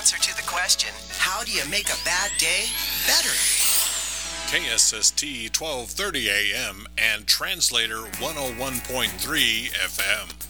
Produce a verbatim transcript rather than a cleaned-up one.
answer to the question, how do you make a bad day better? K S S T twelve thirty A M and Translator one oh one point three F M.